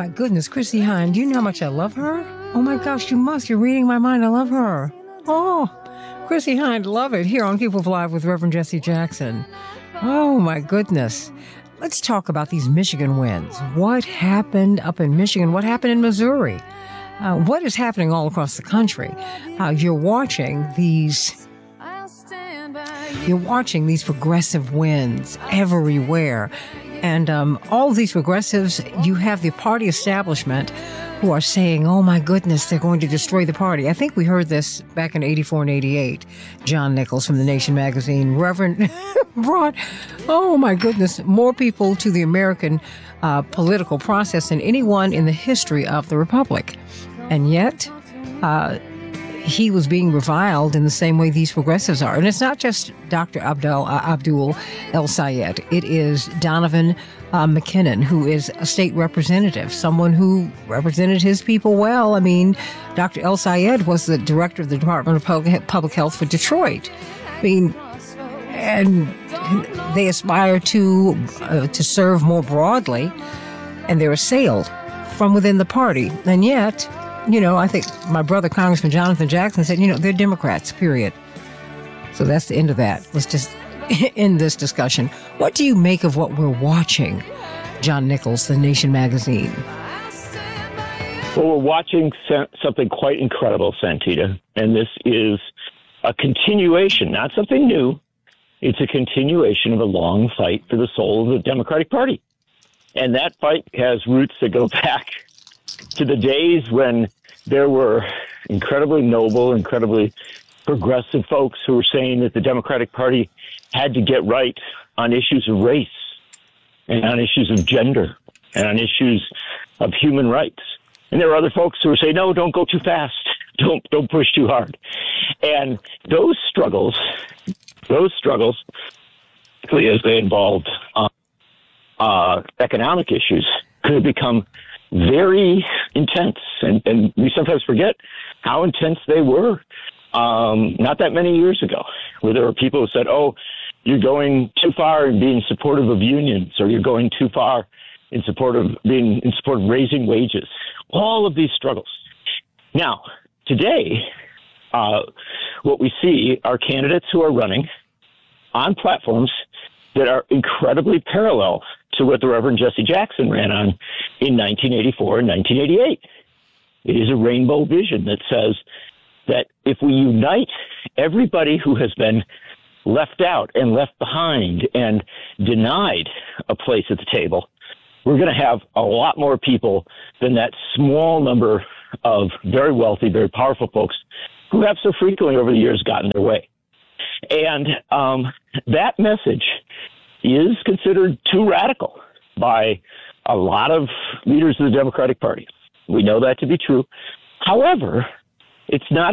my goodness, Chrissie Hynde, do you know how much I love her? Oh my gosh, you must. You're reading my mind. I love her. Oh, Chrissie Hynde, love it. Here on Keep It Live with Reverend Jesse Jackson. Oh my goodness. Let's talk about these Michigan wins. What happened up in Michigan? What happened in Missouri? What is happening all across the country? You're watching these progressive wins everywhere. And all these progressives, you have the party establishment who are saying, oh my goodness, they're going to destroy the party. I think we heard this back in 84 and 88. John Nichols from The Nation magazine, Reverend, brought, oh my goodness, more people to the American political process than anyone in the history of the Republic. And yet, he was being reviled in the same way these progressives are. And it's not just Dr. Abdul El-Sayed. It is Donovan McKinnon, who is a state representative, someone who represented his people well. I mean, Dr. El-Sayed was the director of the Department of Public Health for Detroit. I mean, and they aspire to serve more broadly, and they're assailed from within the party. And yet, you know, I think my brother, Congressman Jonathan Jackson, said, you know, they're Democrats, period. So that's the end of that. Let's just end this discussion. What do you make of what we're watching, John Nichols, The Nation magazine? Well, we're watching something quite incredible, Santita, and this is a continuation, not something new. It's a continuation of a long fight for the soul of the Democratic Party. And that fight has roots that go back to the days when there were incredibly noble, incredibly progressive folks who were saying that the Democratic Party had to get right on issues of race and on issues of gender and on issues of human rights. And there were other folks who were saying, no, don't go too fast. Don't push too hard. And those struggles, particularly as they involved economic issues, could have become very intense. And we sometimes forget how intense they were not that many years ago, where there were people who said, oh, you're going too far in being supportive of unions, or you're going too far in support of raising wages. All of these struggles. Now, today, what we see are candidates who are running on platforms that are incredibly parallel to what the Reverend Jesse Jackson ran on in 1984 and 1988. It is a rainbow vision that says that if we unite everybody who has been left out and left behind and denied a place at the table, we're going to have a lot more people than that small number of very wealthy, very powerful folks who have so frequently over the years gotten their way. And that message is considered too radical by a lot of leaders of the Democratic Party. We know that to be true. However, it's not